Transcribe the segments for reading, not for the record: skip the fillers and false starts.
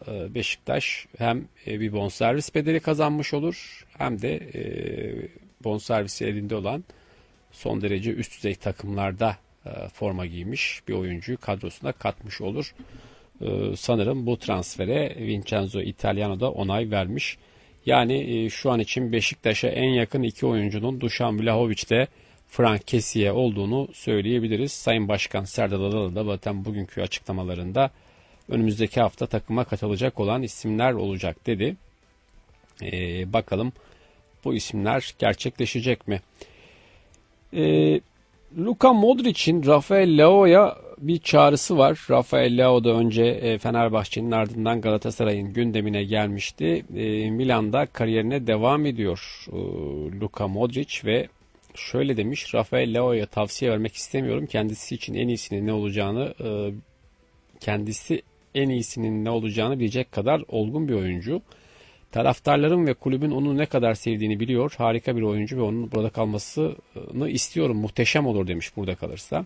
Beşiktaş hem bir bonservis bedeli kazanmış olur hem de bonservisi elinde olan son derece üst düzey takımlarda forma giymiş bir oyuncuyu kadrosuna katmış olur. Sanırım bu transfere Vincenzo Italiano da onay vermiş. Yani şu an için Beşiktaş'a en yakın iki oyuncunun Dušan Vlahović ile Frank Kessie olduğunu söyleyebiliriz. Sayın Başkan Serdar Adalı da zaten bugünkü açıklamalarında önümüzdeki hafta takıma katılacak olan isimler olacak dedi. Bakalım bu isimler gerçekleşecek mi? Luka Modric'in Rafael Leao'ya bir çağrısı var. Rafael Leao da önce Fenerbahçe'nin ardından Galatasaray'ın gündemine gelmişti. Milan'da kariyerine devam ediyor Luka Modric ve şöyle demiş: Rafael Leao'ya tavsiye vermek istemiyorum. Kendisi için en iyisinin ne olacağını bilecek kadar olgun bir oyuncu. Taraftarların ve kulübün onu ne kadar sevdiğini biliyor. Harika bir oyuncu ve onun burada kalmasını istiyorum. Muhteşem olur demiş burada kalırsa.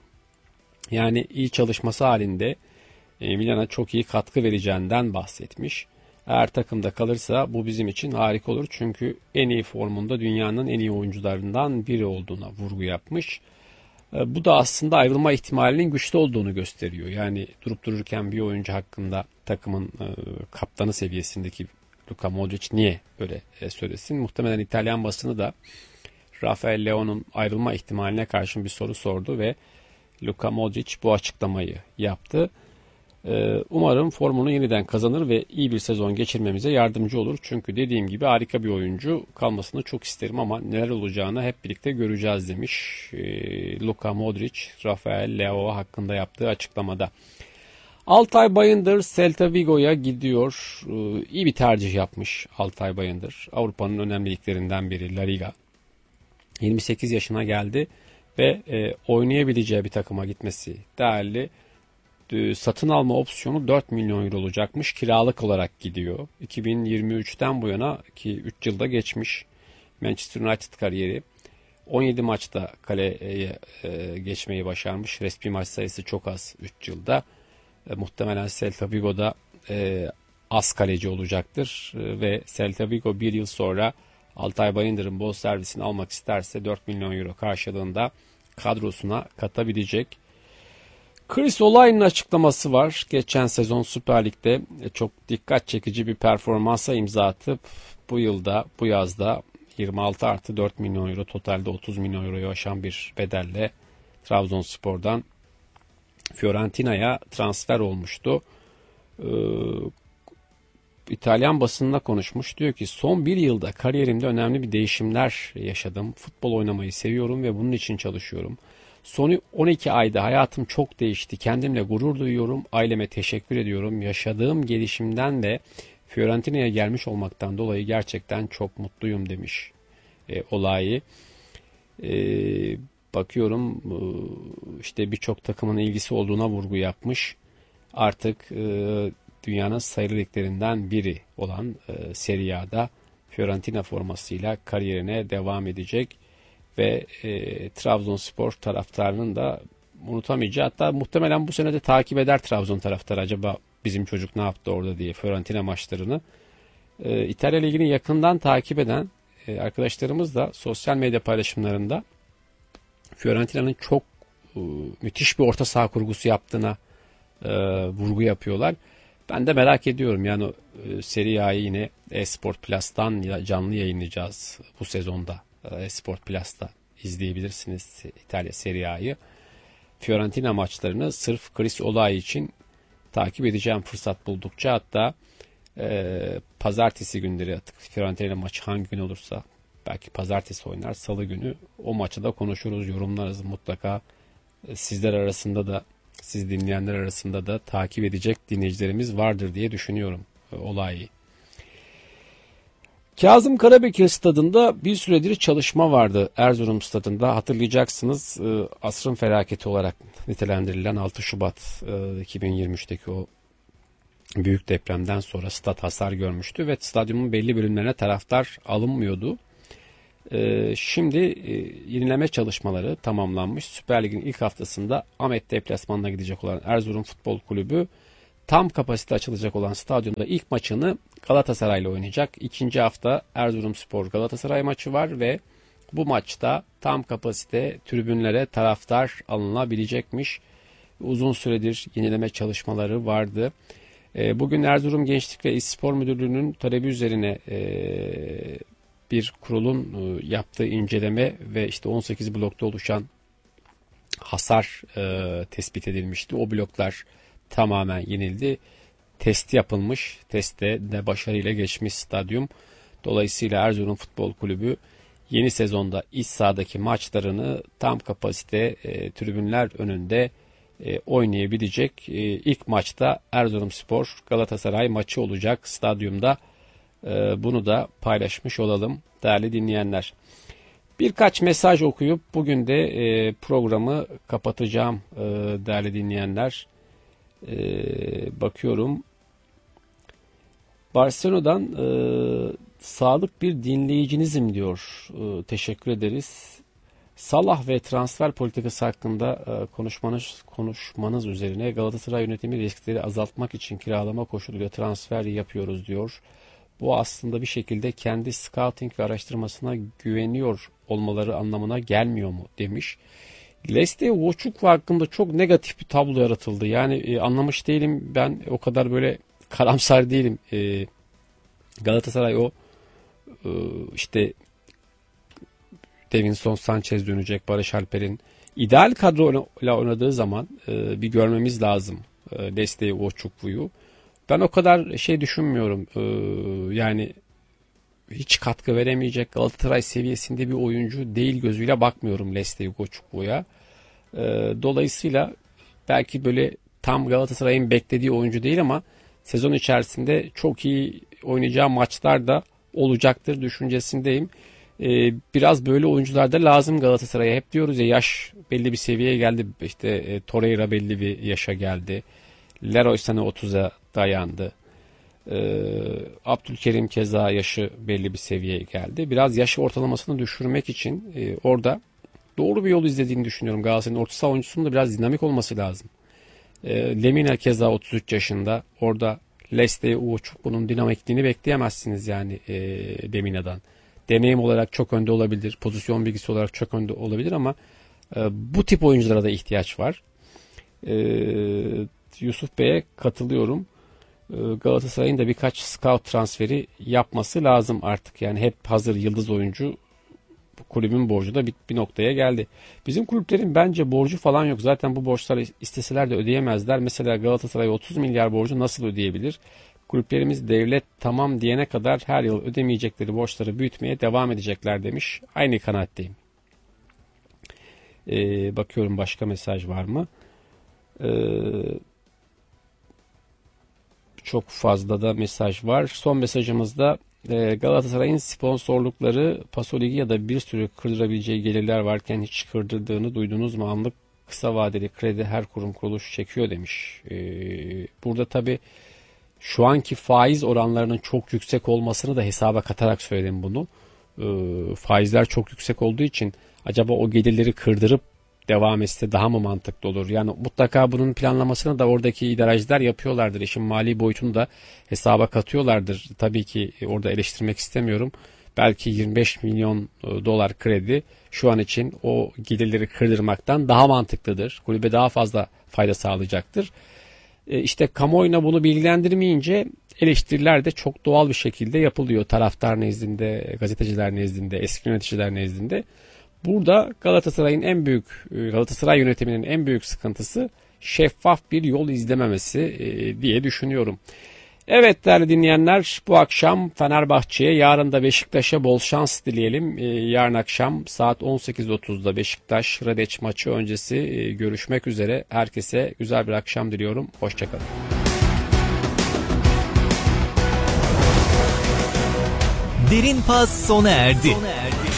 Yani iyi çalışması halinde Milan'a çok iyi katkı vereceğinden bahsetmiş. Eğer takımda kalırsa bu bizim için harika olur. Çünkü en iyi formunda dünyanın en iyi oyuncularından biri olduğuna vurgu yapmış. Bu da aslında ayrılma ihtimalinin güçlü olduğunu gösteriyor. Yani durup dururken bir oyuncu hakkında takımın kaptanı seviyesindeki Luka Modric niye böyle söylesin? Muhtemelen İtalyan basını da Rafael Leao'nun ayrılma ihtimaline karşın bir soru sordu ve Luka Modric bu açıklamayı yaptı. Umarım formunu yeniden kazanır ve iyi bir sezon geçirmemize yardımcı olur. Çünkü dediğim gibi harika bir oyuncu, kalmasını çok isterim ama neler olacağını hep birlikte göreceğiz demiş Luka Modric, Rafael Leao hakkında yaptığı açıklamada. Altay Bayındır Celta Vigo'ya gidiyor. İyi bir tercih yapmış Altay Bayındır. Avrupa'nın önemli liglerinden biri La Liga. 28 yaşına geldi ve oynayabileceği bir takıma gitmesi değerli. Satın alma opsiyonu 4 milyon euro olacakmış. Kiralık olarak gidiyor. 2023'ten bu yana ki 3 yılda geçmiş Manchester United kariyeri. 17 maçta kaleye geçmeyi başarmış. Resmi maç sayısı çok az 3 yılda. Muhtemelen Celta Vigo'da az kaleci olacaktır. Ve Celta Vigo bir yıl sonra Altay Bayındır'ın bonservisini almak isterse 4 milyon euro karşılığında kadrosuna katabilecek. Chris Olay'ın açıklaması var. Geçen sezon Süper Lig'de çok dikkat çekici bir performansa imza atıp bu yazda 26 artı 4 milyon euro, totalde 30 milyon euroyu aşan bir bedelle Trabzonspor'dan Fiorentina'ya transfer olmuştu. İtalyan basınına konuşmuş. Diyor ki son bir yılda kariyerimde önemli bir değişimler yaşadım. Futbol oynamayı seviyorum ve bunun için çalışıyorum. Son 12 ayda hayatım çok değişti. Kendimle gurur duyuyorum. Aileme teşekkür ediyorum. Yaşadığım gelişimden ve Fiorentina'ya gelmiş olmaktan dolayı gerçekten çok mutluyum demiş olayı. Bakıyorum işte birçok takımın ilgisi olduğuna vurgu yapmış. Artık dünyanın sayılı liglerinden biri olan Serie A'da Fiorentina formasıyla kariyerine devam edecek ve Trabzonspor taraftarının da unutamayacağı, hatta muhtemelen bu sene de takip eder Trabzon taraftarı, acaba bizim çocuk ne yaptı orada diye Fiorentina maçlarını. İtalya Ligi'ni yakından takip eden arkadaşlarımız da sosyal medya paylaşımlarında Fiorentina'nın çok müthiş bir orta saha kurgusu yaptığına vurgu yapıyorlar. Ben de merak ediyorum. Yani Serie A'yı yine Esport Plus'tan canlı yayınlayacağız bu sezonda. Esport Plus'ta izleyebilirsiniz İtalya Serie A'yı. Fiorentina maçlarını sırf Chris Olay için takip edeceğim fırsat buldukça. Hatta pazartesi günleri, artık Fiorentina maçı hangi gün olursa, belki pazartesi oynar, salı günü o maçı da konuşuruz, yorumlarız mutlaka. Sizler arasında da, siz dinleyenler arasında da takip edecek dinleyicilerimiz vardır diye düşünüyorum olayı. Kazım Karabekir Stadı'nda bir süredir çalışma vardı. Erzurum Stadı'nda hatırlayacaksınız, asrın felaketi olarak nitelendirilen 6 Şubat 2023'teki o büyük depremden sonra stat hasar görmüştü ve stadyumun belli bölümlerine taraftar alınmıyordu. Şimdi yenileme çalışmaları tamamlanmış. Süper Lig'in ilk haftasında Ahmet deplasmanına gidecek olan Erzurum Futbol Kulübü tam kapasite açılacak olan stadyumda ilk maçını Galatasaray'la oynayacak. İkinci hafta Erzurumspor Galatasaray maçı var ve bu maçta tam kapasite tribünlere taraftar alınabilecekmiş. Uzun süredir yenileme çalışmaları vardı. Bugün Erzurum Gençlik ve İspor Müdürlüğü'nün talebi üzerine bir kurulun yaptığı inceleme ve işte 18 blokta oluşan hasar tespit edilmişti. O bloklar tamamen yenildi. Testi yapılmış. Testte de başarıyla geçmiş stadyum. Dolayısıyla Erzurum Futbol Kulübü yeni sezonda iç sahadaki maçlarını tam kapasite tribünler önünde oynayabilecek. İlk maçta Erzurumspor Galatasaray maçı olacak stadyumda. Bunu da paylaşmış olalım değerli dinleyenler. Birkaç mesaj okuyup bugün de programı kapatacağım değerli dinleyenler. Bakıyorum. Barcelona'dan sağlık bir dinleyicinizim diyor. Teşekkür ederiz. Salah ve transfer politikası hakkında konuşmanız üzerine Galatasaray yönetimi riskleri azaltmak için kiralama koşuluyla transfer yapıyoruz diyor. Bu aslında bir şekilde kendi scouting ve araştırmasına güveniyor olmaları anlamına gelmiyor mu demiş. Leste Voçukwu hakkında çok negatif bir tablo yaratıldı. Yani anlamış değilim, ben o kadar böyle karamsar değilim. Galatasaray o işte Davinson Sanchez dönecek, Barış Alper'in ideal kadroyla oynadığı zaman bir görmemiz lazım Leste Voçukwu'yu. Ben o kadar şey düşünmüyorum. Yani hiç katkı veremeyecek, Galatasaray seviyesinde bir oyuncu değil gözüyle bakmıyorum Leste Voçukwu'ya. Dolayısıyla belki böyle tam Galatasaray'ın beklediği oyuncu değil ama sezon içerisinde çok iyi oynayacağı maçlar da olacaktır düşüncesindeyim. Biraz böyle oyuncular da lazım Galatasaray'a. Hep diyoruz ya, yaş belli bir seviyeye geldi. İşte Torreira belli bir yaşa geldi. Leroy Sané 30'a dayandı. Abdülkerim keza yaşı belli bir seviyeye geldi. Biraz yaş ortalamasını düşürmek için orada doğru bir yol izlediğini düşünüyorum. Galatasaray'ın orta saha oyuncusunun da biraz dinamik olması lazım. Lemina keza 33 yaşında. Orada Leste Voçukwu'nun dinamikliğini bekleyemezsiniz yani Lemina'dan. Deneyim olarak çok önde olabilir. Pozisyon bilgisi olarak çok önde olabilir ama bu tip oyunculara da ihtiyaç var. Yusuf Bey'e katılıyorum. Galatasaray'ın da birkaç scout transferi yapması lazım artık. Yani hep hazır yıldız oyuncu, kulübün borcu da bir noktaya geldi. Bizim kulüplerin bence borcu falan yok. Zaten bu borçları isteseler de ödeyemezler. Mesela Galatasaray 30 milyar borcu nasıl ödeyebilir? Kulüplerimiz devlet tamam diyene kadar her yıl ödemeyecekleri borçları büyütmeye devam edecekler demiş. Aynı kanaatteyim. Bakıyorum başka mesaj var mı? Çok fazla da mesaj var. Son mesajımızda Galatasaray'ın sponsorlukları Paso Ligi ya da bir sürü kırdırabileceği gelirler varken hiç kırdırdığını duydunuz mu? Anlık kısa vadeli kredi her kurum kuruluş çekiyor demiş. Burada tabii şu anki faiz oranlarının çok yüksek olmasını da hesaba katarak söyledim bunu. Faizler çok yüksek olduğu için acaba o gelirleri kırdırıp devam etse daha mı mantıklı olur? Yani mutlaka bunun planlamasını da oradaki idareciler yapıyorlardır. İşin mali boyutunu da hesaba katıyorlardır. Tabii ki orada eleştirmek istemiyorum. Belki 25 milyon dolar kredi şu an için o gelirleri kırdırmaktan daha mantıklıdır. Kulübe daha fazla fayda sağlayacaktır. İşte kamuoyuna bunu bilgilendirmeyince eleştiriler de çok doğal bir şekilde yapılıyor. Taraftar nezdinde, gazeteciler nezdinde, eski yöneticiler nezdinde. Burada Galatasaray yönetiminin en büyük sıkıntısı şeffaf bir yol izlememesi diye düşünüyorum. Evet değerli dinleyenler, bu akşam Fenerbahçe'ye, yarın da Beşiktaş'a bol şans dileyelim. Yarın akşam saat 18.30'da Beşiktaş Radeç maçı öncesi görüşmek üzere. Herkese güzel bir akşam diliyorum. Hoşçakalın. Derin Pas sona erdi.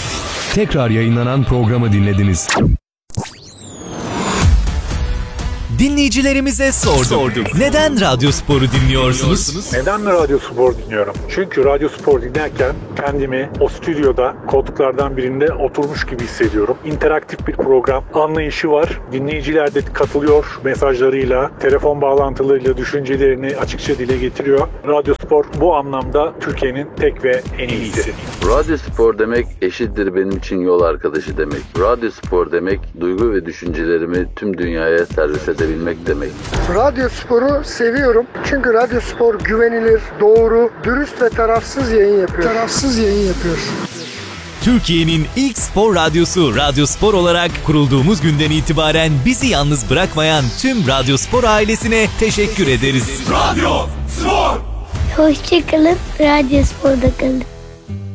Tekrar yayınlanan programı dinlediniz. Dinleyicilerimize sorduk. Neden Radyospor'u dinliyorsunuz? Neden Radyospor dinliyorum? Çünkü Radyospor dinlerken kendimi o stüdyoda koltuklardan birinde oturmuş gibi hissediyorum. İnteraktif bir program anlayışı var. Dinleyiciler de katılıyor mesajlarıyla, telefon bağlantılarıyla düşüncelerini açıkça dile getiriyor. Radyospor bu anlamda Türkiye'nin tek ve en iyisi. Radyospor demek eşittir benim için yol arkadaşı demek. Radyospor demek duygu ve düşüncelerimi tüm dünyaya servis edebilmek demek. Radyospor'u seviyorum. Çünkü Radyospor güvenilir, doğru, dürüst ve tarafsız yayın yapıyor. Türkiye'nin ilk spor radyosu Radyospor olarak kurulduğumuz günden itibaren bizi yalnız bırakmayan tüm Radyospor ailesine teşekkür ederiz. Hoşçakalın, Radyospor'da kalın.